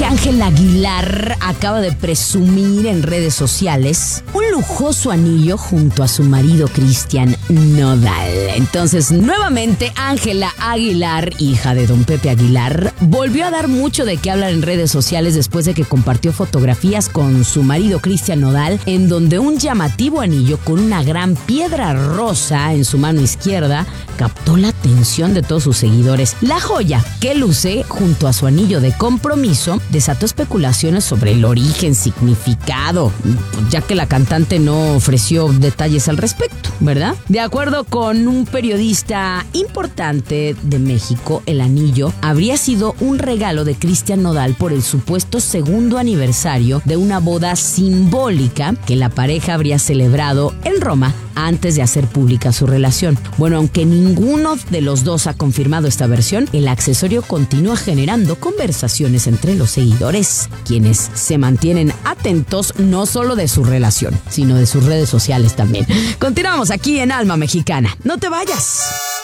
que Ángel Aguilar acaba de presumir en redes sociales un lujoso anillo junto a su marido Cristian Nodal. Entonces, nuevamente, Ángela Aguilar, hija de don Pepe Aguilar, volvió a dar mucho de qué hablar en redes sociales después de que compartió fotografías con su marido Cristian Nodal, en donde un llamativo anillo con una gran piedra rosa en su mano izquierda captó la atención de todos sus seguidores. La joya que luce junto a su anillo de compromiso desató especulaciones sobre el origen, significado, ya que la cantante no ofreció detalles al respecto, ¿verdad? De acuerdo con un periodista importante de México, el anillo habría sido un regalo de Cristian Nodal por el supuesto segundo aniversario de una boda simbólica que la pareja habría celebrado en Roma antes de hacer pública su relación. Bueno, aunque ninguno de los dos ha confirmado esta versión, el accesorio continúa generando conversaciones entre los seguidores, quienes se mantienen atentos no solo de su relación, sino de sus redes sociales también. Continuamos aquí en Alma Mexicana. ¡No te vayas!